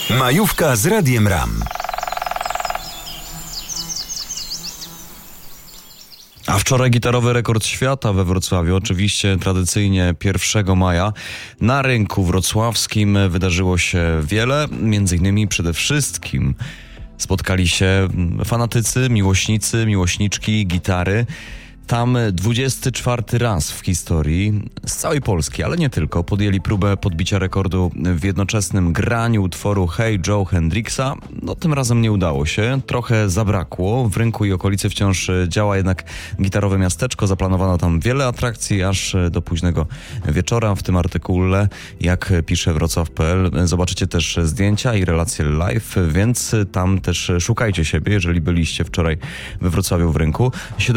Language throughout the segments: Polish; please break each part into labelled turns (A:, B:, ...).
A: Majówka z Radiem RAM.
B: A wczoraj gitarowy rekord świata we Wrocławiu, oczywiście tradycyjnie 1 maja. Na rynku wrocławskim wydarzyło się wiele, między innymi przede wszystkim spotkali się fanatycy, miłośnicy, miłośniczki gitary. Tam 24 raz w historii z całej Polski, ale nie tylko, podjęli próbę podbicia rekordu w jednoczesnym graniu utworu Hey Joe Hendrixa. No tym razem nie udało się, trochę zabrakło. W rynku i okolicy wciąż działa jednak gitarowe miasteczko. Zaplanowano tam wiele atrakcji aż do późnego wieczora. W tym artykule, jak pisze Wrocław.pl, zobaczycie też zdjęcia i relacje live, więc tam też szukajcie siebie, jeżeli byliście wczoraj we Wrocławiu w rynku.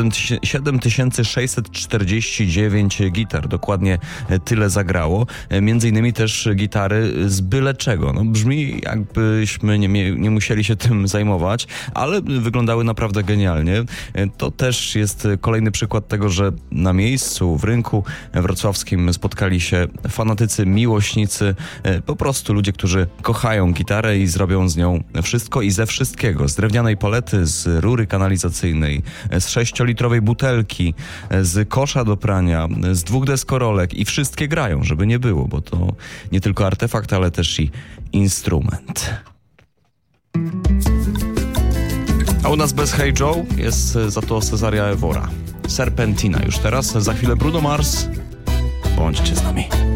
B: 7649 gitar, dokładnie tyle zagrało. Między innymi też gitary z byle czego. No, brzmi jakbyśmy nie musieli się tym zajmować, ale wyglądały naprawdę genialnie. To też jest kolejny przykład tego, że na miejscu, w rynku wrocławskim spotkali się fanatycy, miłośnicy, po prostu ludzie, którzy kochają gitarę i zrobią z nią wszystko i ze wszystkiego. Z drewnianej palety, z rury kanalizacyjnej, z 6-litrowej butelki, z kosza do prania, z 2 deskorolek i wszystkie grają, żeby nie było, bo to nie tylko artefakt, ale też i instrument. A u nas bez Hey Joe jest za to Cesaria Evora. Serpentina już teraz, za chwilę Bruno Mars. Bądźcie z nami.